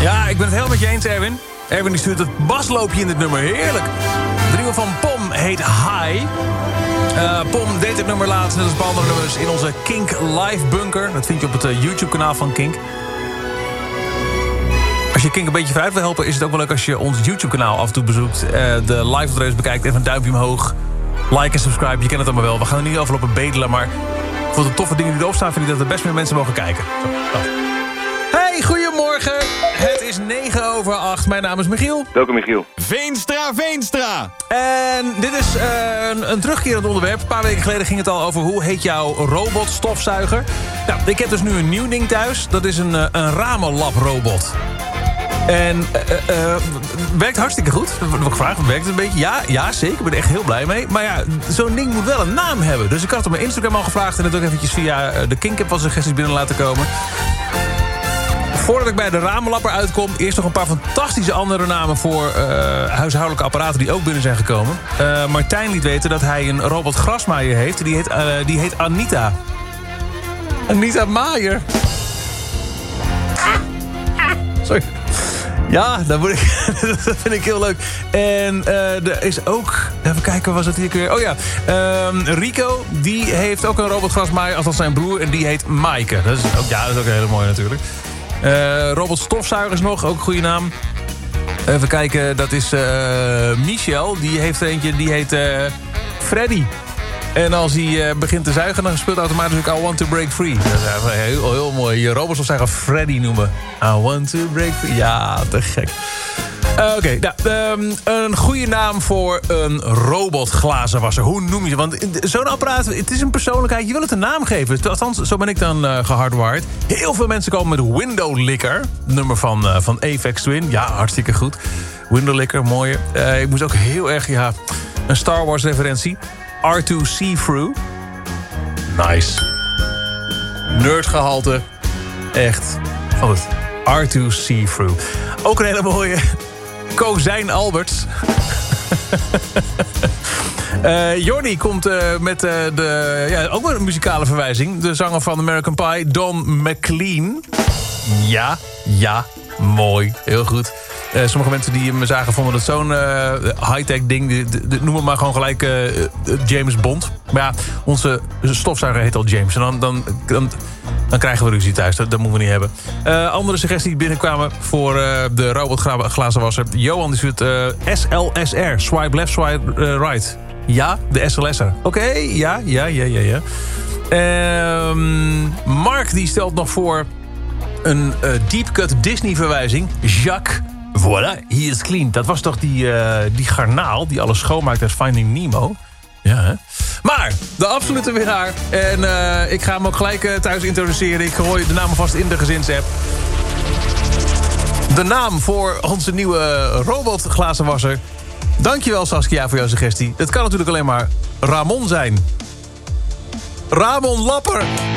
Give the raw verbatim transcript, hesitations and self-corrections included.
Ja, ik ben het helemaal met je eens, Erwin. Erwin die stuurt het basloopje in dit nummer. Heerlijk. De nieuwe van Pom heet High. Uh, Pom deed het nummer laatst, net als bij andere nummers, in onze Kink Live Bunker. Dat vind je op het uh, YouTube-kanaal van Kink. Als je Kink een beetje vooruit wil helpen, is het ook wel leuk als je ons YouTube-kanaal af en toe bezoekt. Uh, de live optredens bekijkt, even een duimpje omhoog. Like en subscribe, je kent het allemaal wel. We gaan er niet over lopen bedelen, maar voor de toffe dingen die erop staan, vind ik dat er best meer mensen mogen kijken. Zo, dat. Hey, goedemorgen. Het is negen over acht. Mijn naam is Michiel. Welkom, Michiel. Veenstra, Veenstra. En dit is uh, een, een terugkerend onderwerp. Een paar weken geleden ging het al over hoe heet jouw robotstofzuiger. Nou, ik heb dus nu een nieuw ding thuis. Dat is een, een ramenlabrobot. En uh, uh, werkt hartstikke goed. Dan word ik gevraagd, werkt het een beetje? Ja, ja, zeker. Ik ben er echt heel blij mee. Maar ja, zo'n ding moet wel een naam hebben. Dus ik had op mijn Instagram al gevraagd en het ook eventjes via de Kink-app wat suggesties binnen laten komen. Voordat ik bij de ramenlapper uitkom, eerst nog een paar fantastische andere namen voor uh, huishoudelijke apparaten die ook binnen zijn gekomen. Uh, Martijn liet weten dat hij een robot grasmaaier heeft. Die heet, uh, die heet Anita. Anita Maaier. Sorry. Ja, dat, moet ik, dat vind ik heel leuk. En uh, er is ook... Even kijken, was het hier weer? Oh ja, um, Rico, die heeft ook een robotgrasmaaier, althans zijn broer. En die heet Maaike. Dat is ook, ja, dat is ook een hele mooie natuurlijk. Uh, robotstofzuigers nog, ook een goede naam. Even kijken, dat is uh, Michel. Die heeft er eentje, die heet uh, Freddy. En als hij uh, begint te zuigen, dan speelt automatisch ook I Want To Break Free. Dat is heel, heel mooi. Je robotstofzuiger Freddy noemen. I Want To Break Free. Ja, te gek. Uh, Oké, okay, nou, um, een goede naam voor een robotglazenwasser. Hoe noem je ze? Want zo'n apparaat, het is een persoonlijkheid. Je wil het een naam geven. Althans, zo ben ik dan uh, gehardwired. Heel veel mensen komen met Window Licker. Nummer van, uh, van Avex Twin. Ja, hartstikke goed. Window Licker, mooi. Uh, ik moest ook heel erg, ja, een Star Wars referentie. R twee See-Through. Nice. Nerdgehalte. Echt. Van het R twee See-Through. Ook een hele mooie. Kozijn Alberts. uh, Jordi komt uh, met uh, de... Ja, ook wel een muzikale verwijzing. De zanger van American Pie, Don McLean. Ja, ja, mooi. Heel goed. Uh, sommige mensen die me zagen vonden dat zo'n uh, high-tech ding. De, de, de, noem het maar gewoon gelijk uh, James Bond. Maar ja, onze stofzuiger heet al James. En dan, dan, dan, dan krijgen we ruzie thuis. Dat, dat moeten we niet hebben. Uh, andere suggesties die binnenkwamen voor uh, de robotglazenwasser. Johan die stuurt uh, S L S R. Swipe left, swipe uh, right. Ja, de S L S R. Oké, okay, ja, ja, ja, ja, ja. Uh, Mark die stelt nog voor een uh, deep cut Disney verwijzing. Jacques. Voilà, he is clean. Dat was toch die, uh, die garnaal die alles schoonmaakt uit Finding Nemo? Ja, hè? Maar, de absolute winnaar. En uh, ik ga hem ook gelijk uh, thuis introduceren. Ik gooi de naam alvast in de gezinsapp. De naam voor onze nieuwe robotglazenwasser. Dankjewel Saskia voor jouw suggestie. Het kan natuurlijk alleen maar Ramon zijn. Ramon Lapper.